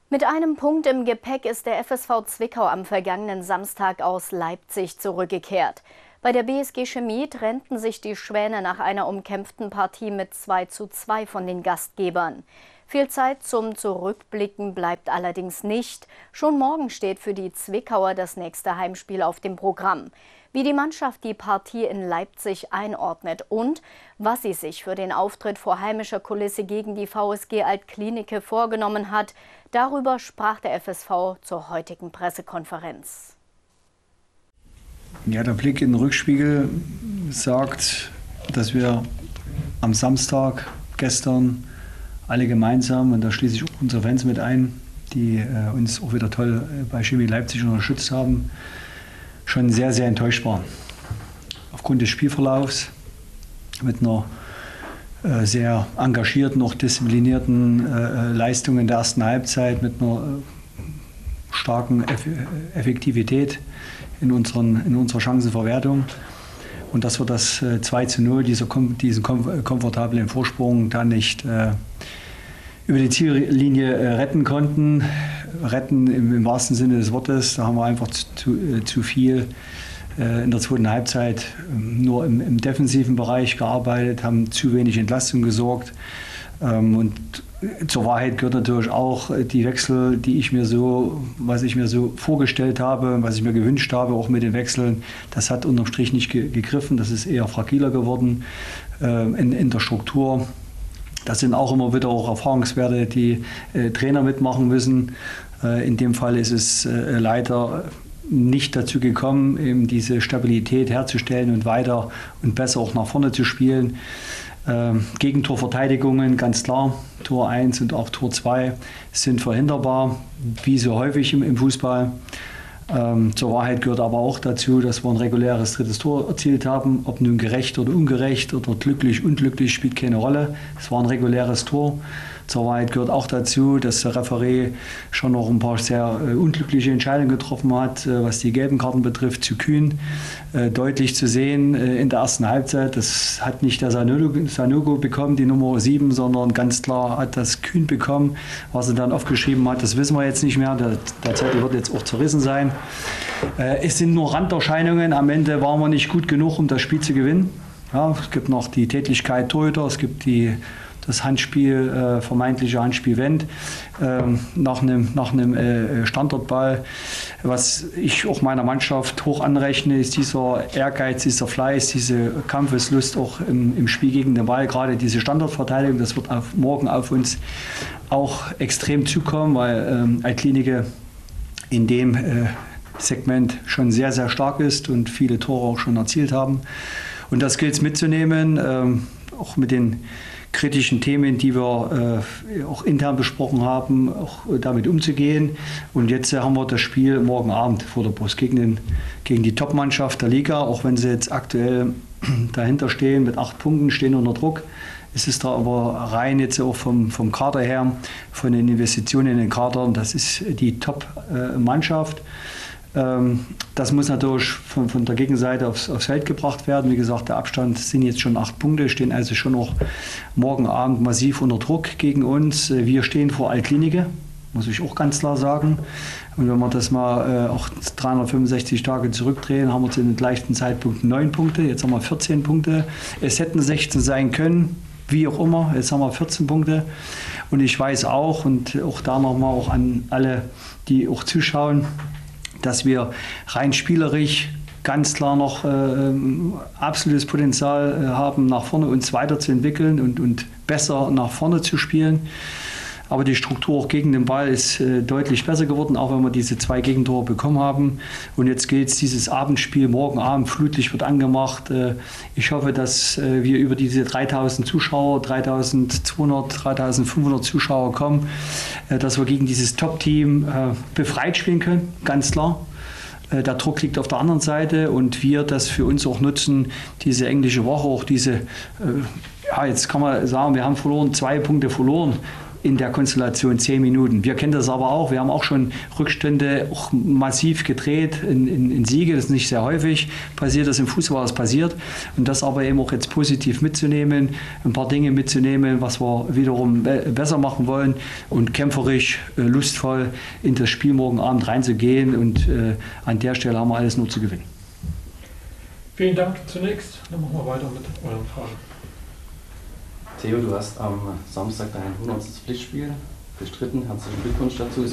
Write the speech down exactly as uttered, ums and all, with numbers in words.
Mit einem Punkt im Gepäck ist der F S V Zwickau am vergangenen Samstag aus Leipzig zurückgekehrt. Bei der B S G Chemie trennten sich die Schwäne nach einer umkämpften Partie mit zwei zu zwei von den Gastgebern. Viel Zeit zum Zurückblicken bleibt allerdings nicht. Schon morgen steht für die Zwickauer das nächste Heimspiel auf dem Programm. Wie die Mannschaft die Partie in Leipzig einordnet und was sie sich für den Auftritt vor heimischer Kulisse gegen die V S G Altklinike vorgenommen hat, darüber sprach der F S V zur heutigen Pressekonferenz. Ja, der Blick in den Rückspiegel sagt, dass wir am Samstag, gestern, alle gemeinsam, und da schließe ich auch unsere Fans mit ein, die äh, uns auch wieder toll äh, bei Chemie Leipzig unterstützt haben, schon sehr, sehr enttäuscht waren. Aufgrund des Spielverlaufs mit einer äh, sehr engagierten, auch disziplinierten äh, Leistung in der ersten Halbzeit, mit einer äh, starken Eff Effektivität in, unseren, in unserer Chancenverwertung. Und dass wir das äh, zwei zu null, dieser, diesen kom komfortablen Vorsprung, dann nicht äh, über die Ziellinie äh, retten konnten. Retten im, im wahrsten Sinne des Wortes. Da haben wir einfach zu, äh, zu viel äh, in der zweiten Halbzeit äh, nur im, im defensiven Bereich gearbeitet, haben zu wenig Entlastung gesorgt. Ähm, und zur Wahrheit gehört natürlich auch die Wechsel, die ich mir so, was ich mir so vorgestellt habe, was ich mir gewünscht habe, auch mit den Wechseln. Das hat unterm Strich nicht ge gegriffen. Das ist eher fragiler geworden äh, in, in der Struktur. Das sind auch immer wieder auch Erfahrungswerte, die äh, Trainer mitmachen müssen. Äh, in dem Fall ist es äh, leider nicht dazu gekommen, eben diese Stabilität herzustellen und weiter und besser auch nach vorne zu spielen. Ähm, Gegentorverteidigungen, ganz klar, Tor eins und auch Tor zwei sind verhinderbar, wie so häufig im, im Fußball. Ähm, zur Wahrheit gehört aber auch dazu, dass wir ein reguläres drittes Tor erzielt haben. Ob nun gerecht oder ungerecht oder glücklich, unglücklich, spielt keine Rolle. Es war ein reguläres Tor. Zur Wahrheit gehört auch dazu, dass der Referee schon noch ein paar sehr äh, unglückliche Entscheidungen getroffen hat, äh, was die gelben Karten betrifft, zu kühn. Äh, deutlich zu sehen äh, in der ersten Halbzeit, das hat nicht der Sanogo, Sanogo bekommen, die Nummer sieben, sondern ganz klar hat das Kühn bekommen. Was er dann aufgeschrieben hat, das wissen wir jetzt nicht mehr. Der, der Zettel wird jetzt auch zerrissen sein. Äh, es sind nur Randerscheinungen. Am Ende waren wir nicht gut genug, um das Spiel zu gewinnen. Ja, es gibt noch die Tätigkeit Torhüter, es gibt die das Handspiel, äh, vermeintliche Handspiel Wendt, ähm, nach einem, nach einem äh, Standardball. Was ich auch meiner Mannschaft hoch anrechne, ist dieser Ehrgeiz, dieser Fleiß, diese Kampfeslust auch im, im Spiel gegen den Ball, gerade diese Standardverteidigung, das wird auf, morgen auf uns auch extrem zukommen, weil ähm, Altklinike in dem äh, Segment schon sehr, sehr stark ist und viele Tore auch schon erzielt haben. Und das gilt es mitzunehmen, ähm, auch mit den kritischen Themen, die wir äh, auch intern besprochen haben, auch damit umzugehen. Und jetzt äh, haben wir das Spiel morgen Abend vor der Brust gegen, den, gegen die Top-Mannschaft der Liga, auch wenn sie jetzt aktuell dahinter stehen mit acht Punkten, stehen unter Druck. Es ist da aber rein jetzt auch vom, vom Kader her, von den Investitionen in den Kader, das ist die Top-Mannschaft. Das muss natürlich von, von der Gegenseite aufs, aufs Feld gebracht werden. Wie gesagt, der Abstand sind jetzt schon acht Punkte, stehen also schon noch morgen Abend massiv unter Druck gegen uns. Wir stehen vor Altklinike, muss ich auch ganz klar sagen. Und wenn wir das mal äh, auch dreihundertfünfundsechzig Tage zurückdrehen, haben wir zu den gleichen Zeitpunkten neun Punkte. Jetzt haben wir vierzehn Punkte. Es hätten sechzehn sein können, wie auch immer. Jetzt haben wir vierzehn Punkte. Und ich weiß auch, und auch da nochmal auch an alle, die auch zuschauen, dass wir rein spielerisch ganz klar noch äh, absolutes Potenzial äh, haben, nach vorne uns weiterzuentwickeln und, und besser nach vorne zu spielen. Aber die Struktur auch gegen den Ball ist äh, deutlich besser geworden, auch wenn wir diese zwei Gegentore bekommen haben. Und jetzt gilt es, dieses Abendspiel, morgen Abend, Flutlicht wird angemacht. Äh, ich hoffe, dass äh, wir über diese dreitausend Zuschauer, dreitausendzweihundert, dreitausendfünfhundert Zuschauer kommen, äh, dass wir gegen dieses Top-Team äh, befreit spielen können, ganz klar. Äh, der Druck liegt auf der anderen Seite und wir das für uns auch nutzen, diese englische Woche, auch diese, äh, ja, jetzt kann man sagen, wir haben verloren, zwei Punkte verloren. in der Konstellation zehn Minuten. Wir kennen das aber auch. Wir haben auch schon Rückstände auch massiv gedreht in, in, in Siege. Das ist nicht sehr häufig passiert, das im Fußball das passiert. Und das aber eben auch jetzt positiv mitzunehmen, ein paar Dinge mitzunehmen, was wir wiederum besser machen wollen und kämpferisch, äh, lustvoll in das Spiel morgen Abend reinzugehen. Und äh, an der Stelle haben wir alles nur zu gewinnen. Vielen Dank zunächst. Dann machen wir weiter mit euren Fragen. Theo, du hast am Samstag dein hundertstes Pflichtspiel bestritten. Herzlichen Glückwunsch dazu.